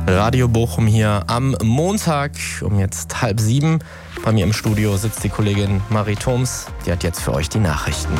Radio Bochum hier am Montag um jetzt 6:30. Bei mir im Studio sitzt die Kollegin Marie Thoms. Die hat jetzt für euch die Nachrichten.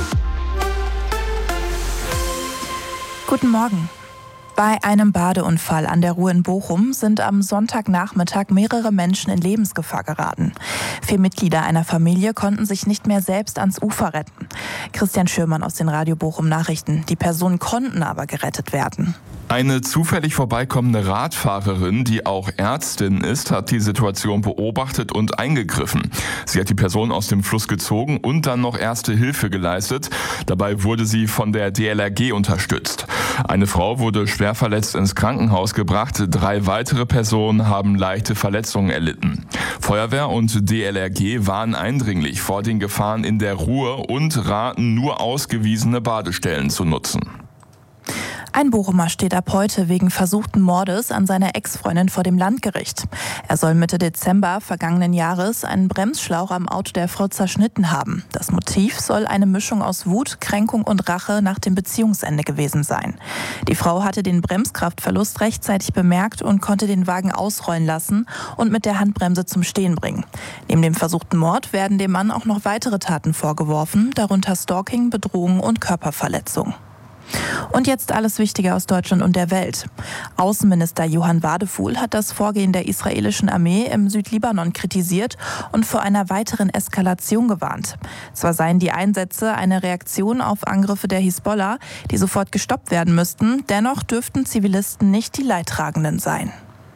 Guten Morgen. Bei einem Badeunfall an der Ruhr in Bochum sind am Sonntagnachmittag mehrere Menschen in Lebensgefahr geraten. 4 Mitglieder einer Familie konnten sich nicht mehr selbst ans Ufer retten. Christian Schürmann aus den Radio Bochum Nachrichten. Die Personen konnten aber gerettet werden. Eine zufällig vorbeikommende Radfahrerin, die auch Ärztin ist, hat die Situation beobachtet und eingegriffen. Sie hat die Person aus dem Fluss gezogen und dann noch erste Hilfe geleistet. Dabei wurde sie von der DLRG unterstützt. Eine Frau wurde schwer verletzt ins Krankenhaus gebracht. 3 weitere Personen haben leichte Verletzungen erlitten. Feuerwehr und DLRG warnen eindringlich vor den Gefahren in der Ruhr und raten, nur ausgewiesene Badestellen zu nutzen. Ein Bochumer steht ab heute wegen versuchten Mordes an seiner Ex-Freundin vor dem Landgericht. Er soll Mitte Dezember vergangenen Jahres einen Bremsschlauch am Auto der Frau zerschnitten haben. Das Motiv soll eine Mischung aus Wut, Kränkung und Rache nach dem Beziehungsende gewesen sein. Die Frau hatte den Bremskraftverlust rechtzeitig bemerkt und konnte den Wagen ausrollen lassen und mit der Handbremse zum Stehen bringen. Neben dem versuchten Mord werden dem Mann auch noch weitere Taten vorgeworfen, darunter Stalking, Bedrohung und Körperverletzung. Und jetzt alles Wichtige aus Deutschland und der Welt. Außenminister Johann Wadefuhl hat das Vorgehen der israelischen Armee im Südlibanon kritisiert und vor einer weiteren Eskalation gewarnt. Zwar seien die Einsätze eine Reaktion auf Angriffe der Hisbollah, die sofort gestoppt werden müssten, dennoch dürften Zivilisten nicht die Leidtragenden sein.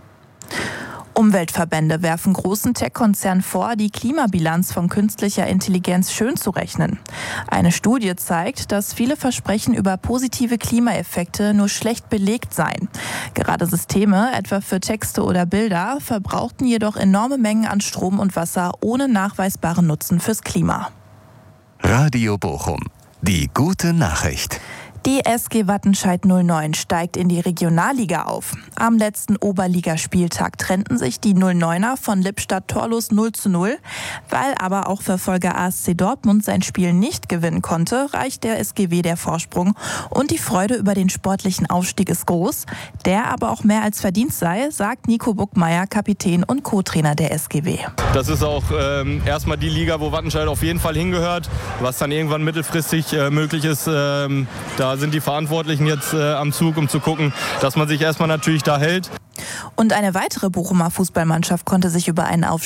Umweltverbände werfen großen Tech-Konzernen vor, die Klimabilanz von künstlicher Intelligenz schön zu rechnen. Eine Studie zeigt, dass viele Versprechen über positive Klimaeffekte nur schlecht belegt seien. Gerade Systeme, etwa für Texte oder Bilder, verbrauchten jedoch enorme Mengen an Strom und Wasser ohne nachweisbaren Nutzen fürs Klima. Radio Bochum. Die gute Nachricht. Die SG Wattenscheid 09 steigt in die Regionalliga auf. Am letzten Oberligaspieltag trennten sich die 09er von Lippstadt torlos 0:0. Weil aber auch Verfolger ASC Dortmund sein Spiel nicht gewinnen konnte, reicht der SGW der Vorsprung. Und die Freude über den sportlichen Aufstieg ist groß. Der aber auch mehr als verdient sei, sagt Nico Buckmeier, Kapitän und Co-Trainer der SGW. Das ist auch erstmal die Liga, wo Wattenscheid auf jeden Fall hingehört. Was dann irgendwann mittelfristig möglich ist, da sind die Verantwortlichen jetzt am Zug, um zu gucken, dass man sich erstmal natürlich da hält. Und eine weitere Bochumer Fußballmannschaft konnte sich über einen